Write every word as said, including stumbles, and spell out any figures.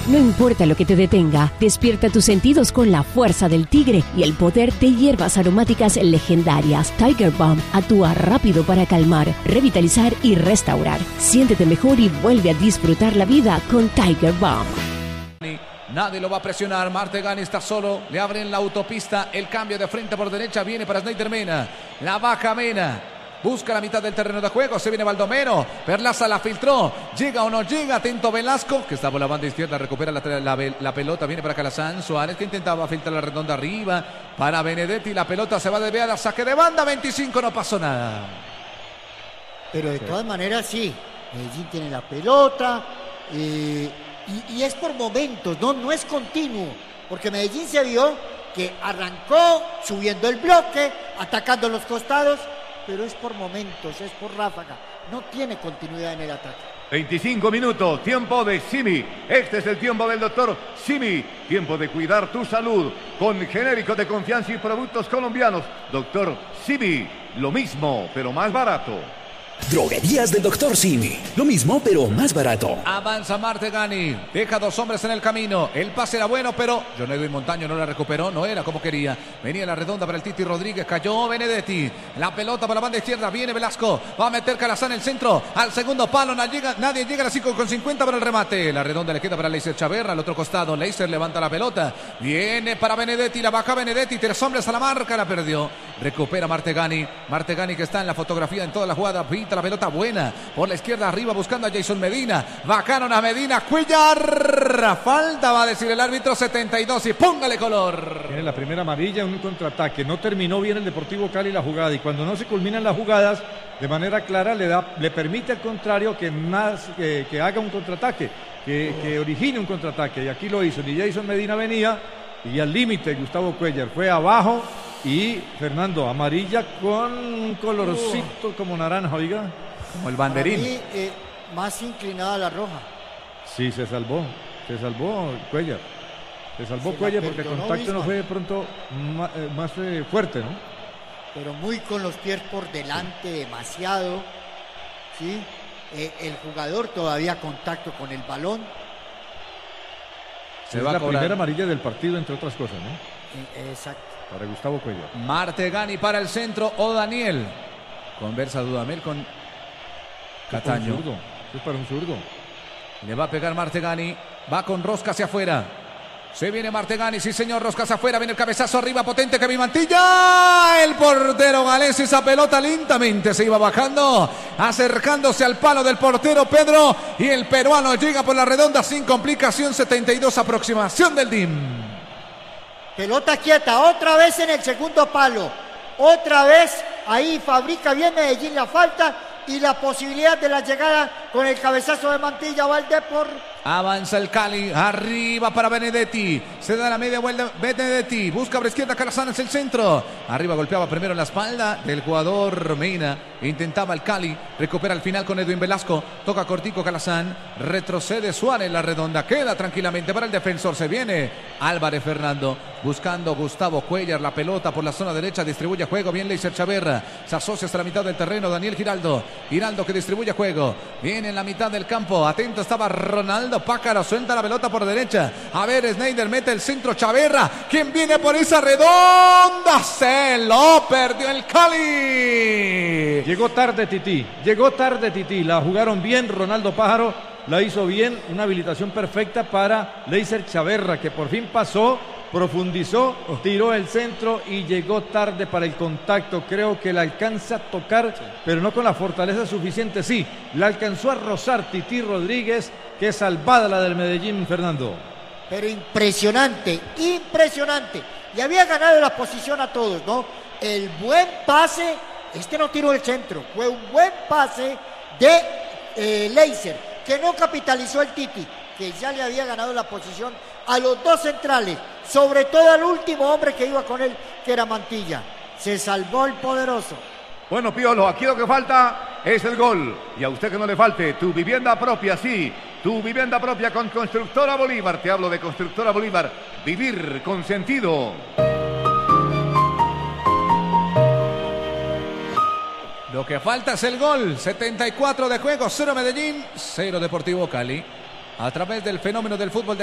No importa lo que te detenga, despierta tus sentidos con la fuerza del tigre y el poder de hierbas aromáticas legendarias. Tiger Balm actúa rápido para calmar, revitalizar y restaurar. Siéntete mejor y vuelve a disfrutar la vida con Tiger Balm. Nadie lo va a presionar. Martegani está solo. Le abren la autopista. El cambio de frente por derecha viene para Snyder Mena. La baja Mena. Busca la mitad del terreno de juego. Se viene Baldomero. Perlaza la filtró. Llega o no llega. Atento Velasco, que está por la banda izquierda. Recupera la, la, la pelota. Viene para Calazán. Suárez, que intentaba filtrar la redonda arriba. Para Benedetti. La pelota se va a desviar a saque de banda. veinticinco. No pasó nada. Pero de todas maneras, sí. Medellín tiene la pelota. Eh, y, y es por momentos. No, no es continuo. Porque Medellín se vio que arrancó subiendo el bloque, atacando los costados. Pero es por momentos, es por ráfaga. No tiene continuidad en el ataque. veinticinco minutos, tiempo de Simi. Este es el tiempo del doctor Simi. Tiempo de cuidar tu salud con genéricos de confianza y productos colombianos. Doctor Simi, lo mismo, pero más barato. Droguerías del doctor Simi. Lo mismo, pero más barato. Avanza Martegani. Deja dos hombres en el camino. El pase era bueno, pero John Edwin Montaño no la recuperó. No era como quería. Venía la redonda para el Titi Rodríguez. Cayó Benedetti. La pelota para la banda izquierda. Viene Velasco. Va a meter Calazán en el centro. Al segundo palo. Nadie llega, nadie llega a las cinco con cincuenta para el remate. La redonda le queda para Leiser Chaverra. Al otro costado. Leiser levanta la pelota. Viene para Benedetti. La baja Benedetti. Tres hombres a la marca. La perdió. Recupera Martegani. Martegani, que está en la fotografía en toda la jugada. La pelota buena por la izquierda arriba buscando a Jason Medina. Bajaron a Medina. Cuellar. Falta, va a decir el árbitro. setenta y dos y póngale color. Tiene la primera amarilla en un contraataque. No terminó bien el Deportivo Cali la jugada. Y cuando no se culminan las jugadas de manera clara, le, da, le permite al contrario que, más, que, que haga un contraataque. Que, que origine un contraataque. Y aquí lo hizo. Ni Jason Medina venía. Y al límite Gustavo Cuellar. Fue abajo. Y Fernando, amarilla con colorcito uh. como naranja, oiga. Como el banderín. Mí, eh, más inclinada a la roja. Sí, se salvó. Se salvó Cuellar. Se salvó se Cuellar porque el contacto misma. no fue de pronto más, eh, más eh, fuerte, ¿no? Pero muy con los pies por delante, demasiado. ¿Sí? Eh, el jugador todavía contacto con el balón. Se es va la primera amarilla del partido, entre otras cosas, ¿no? Eh, exacto. Para Gustavo Cuellar. Martegani para el centro o Daniel. Conversa Dudamel con Cataño. Es, es para un zurdo. Le va a pegar Martegani. Va con rosca hacia afuera. Se viene Martegani, sí señor, rosca hacia afuera. Viene el cabezazo arriba potente que mi Mantilla. El portero galés, esa pelota lentamente se iba bajando, acercándose al palo del portero Pedro. Y el peruano llega por la redonda sin complicación. setenta y dos, aproximación del D I M. Pelota quieta, otra vez en el segundo palo. Otra vez ahí fabrica bien Medellín la falta y la posibilidad de la llegada con el cabezazo de Mantilla. Va el Depor. Avanza el Cali, arriba para Benedetti. Se da la media vuelta Benedetti. Busca por izquierda Calazán, es el centro. Arriba golpeaba primero en la espalda del jugador Mena. Intentaba el Cali. Recupera al final con Edwin Velasco. Toca cortico Calazán. Retrocede Suárez, la redonda. Queda tranquilamente para el defensor. Se viene Álvarez Fernando. Buscando Gustavo Cuellar. La pelota por la zona derecha. Distribuye juego. Bien Leiser Chaverra. Se asocia hasta la mitad del terreno. Daniel Giraldo. Giraldo que distribuye juego. Viene en la mitad del campo. Atento estaba Ronaldo Pácaro. Suelta la pelota por derecha. A ver, Snyder mete el centro. Chaverra. ¿Quién viene por esa redonda? Se lo perdió el Cali. Llegó tarde Tití. Llegó tarde Tití. La jugaron bien. Ronaldo Pájaro la hizo bien. Una habilitación perfecta para Leiser Chaverra, que por fin pasó. Profundizó, tiró el centro y llegó tarde para el contacto. Creo que la alcanza a tocar, sí, pero no con la fortaleza suficiente. Sí, la alcanzó a rozar Tití Rodríguez. Qué salvada la del Medellín, Fernando. Pero impresionante, impresionante. Y había ganado la posición a todos, ¿no? El buen pase, este no tiró el centro, fue un buen pase de eh, Leiser, que no capitalizó el Titi, que ya le había ganado la posición a los dos centrales, sobre todo al último hombre que iba con él, que era Mantilla. Se salvó el poderoso. Bueno, Piolo, aquí lo que falta es el gol. Y a usted que no le falte tu vivienda propia, sí, tu vivienda propia con Constructora Bolívar. Te hablo de Constructora Bolívar. Vivir con sentido. Lo que falta es el gol. setenta y cuatro de juego, cero Medellín, cero Deportivo Cali. A través del fenómeno del fútbol de